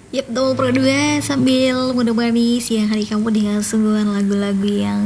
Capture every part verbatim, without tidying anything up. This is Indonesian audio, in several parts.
Yap, double pro dua sambil menemani siang hari kamu dengan sungguhan lagu-lagu yang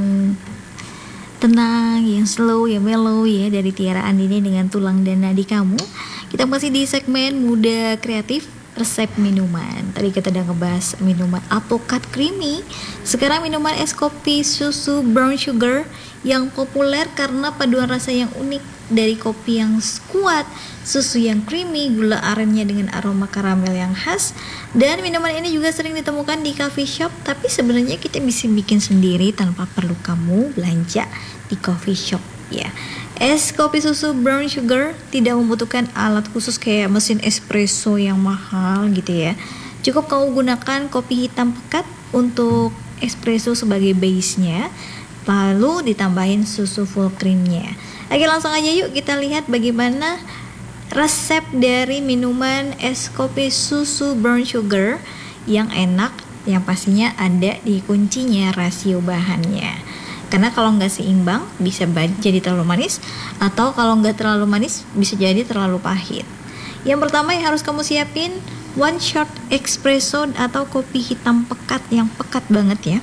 tenang, yang slow, yang mellow ya dari Tiara Andini dengan Tulang dan Nadi Kamu. Kita masih di segmen Muda Kreatif resep minuman. Tadi kita udah ngebahas minuman alpukat creamy. Sekarang minuman es kopi susu brown sugar yang populer karena paduan rasa yang unik dari kopi yang kuat, susu yang creamy, gula arennya dengan aroma karamel yang khas. Dan minuman ini juga sering ditemukan di coffee shop, tapi sebenarnya kita bisa bikin sendiri tanpa perlu kamu belanja di coffee shop ya. Es kopi susu brown sugar tidak membutuhkan alat khusus kayak mesin espresso yang mahal gitu ya. Cukup kamu gunakan kopi hitam pekat untuk espresso sebagai base-nya, lalu ditambahin susu full cream-nya. Oke, langsung aja yuk kita lihat bagaimana resep dari minuman es kopi susu brown sugar yang enak, yang pastinya ada di kuncinya rasio bahannya. Karena kalau nggak seimbang bisa jadi terlalu manis, atau kalau nggak terlalu manis bisa jadi terlalu pahit. Yang pertama yang harus kamu siapin one shot espresso atau kopi hitam pekat yang pekat banget ya.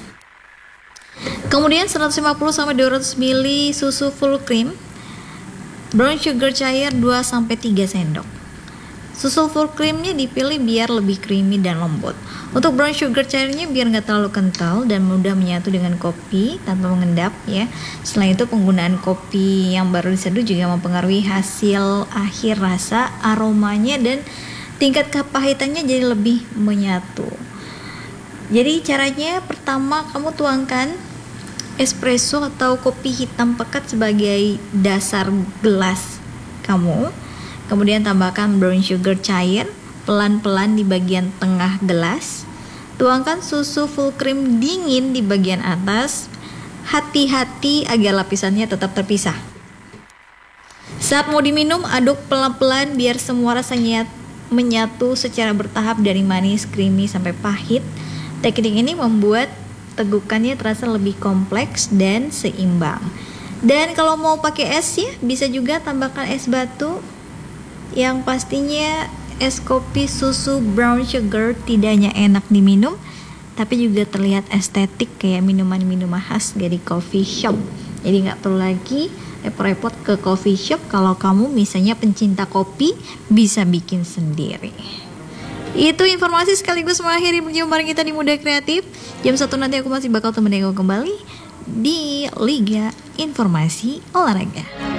Kemudian seratus lima puluh sampai dua ratus mililiter susu full cream, brown sugar cair dua sampai tiga sendok. Susu full creamnya dipilih biar lebih creamy dan lembut. Untuk brown sugar cairnya biar nggak terlalu kental dan mudah menyatu dengan kopi tanpa mengendap ya. Selain itu penggunaan kopi yang baru diseduh juga mempengaruhi hasil akhir rasa, aromanya dan tingkat kepahitannya jadi lebih menyatu. Jadi caranya pertama kamu tuangkan espresso atau kopi hitam pekat sebagai dasar gelas kamu. Kemudian tambahkan brown sugar cair pelan-pelan di bagian tengah gelas. Tuangkan susu full cream dingin di bagian atas. Hati-hati agar lapisannya tetap terpisah. Saat mau diminum, aduk pelan-pelan biar semua rasanya menyatu secara bertahap dari manis, creamy sampai pahit. Teknik ini membuat tegukannya terasa lebih kompleks dan seimbang. Dan kalau mau pakai es ya, bisa juga tambahkan es batu. Yang pastinya es kopi susu brown sugar tidak hanya enak diminum, tapi juga terlihat estetik kayak minuman-minuman khas dari coffee shop. Jadi nggak perlu lagi repot-repot ke coffee shop kalau kamu misalnya pencinta kopi, bisa bikin sendiri. Itu informasi sekaligus mengakhiri perjumpaan kita di Muda Kreatif. Jam satu nanti aku masih bakal temenin kamu kembali di Liga Informasi Olahraga.